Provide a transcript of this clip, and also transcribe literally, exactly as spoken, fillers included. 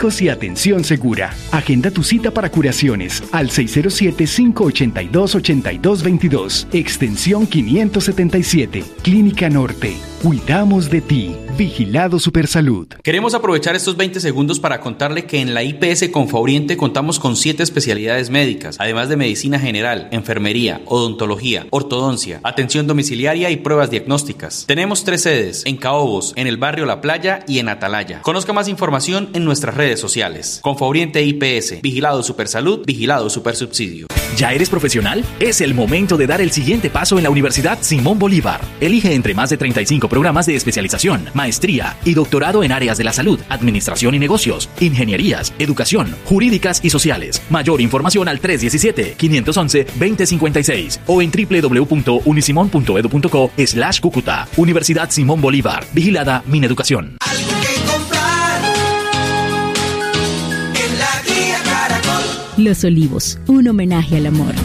médicos y atención segura. Agenda tu cita para curaciones al seis cero siete, cinco ocho dos, ocho dos dos dos, extensión quinientos setenta y siete. Clínica Norte. Cuidamos de ti. Vigilado Supersalud. Queremos aprovechar estos veinte segundos para contarle que en la I P S Confaoriente contamos con siete especialidades médicas, además de medicina general, enfermería, odontología, ortodoncia, atención domiciliaria y pruebas diagnósticas. Tenemos tres sedes, en Caobos, en el barrio La Playa y en Atalaya. Conozca más información en nuestras redes sociales. Confaoriente I P S, Vigilado Supersalud, Vigilado Supersubsidio. ¿Ya eres profesional? Es el momento de dar el siguiente paso en la Universidad Simón Bolívar. Elige entre más de treinta y cinco programas de especialización, maestría y doctorado en áreas de la salud, administración y negocios, ingenierías, educación, jurídicas y sociales. Mayor información al tres uno siete, cinco uno uno, dos cero cinco seis o en doble u doble u doble u punto unisimon punto edu punto co slash Cúcuta. Universidad Simón Bolívar. Vigilada Mineducación. Algo que comprar en la guía Caracol. Los Olivos, un homenaje al amor.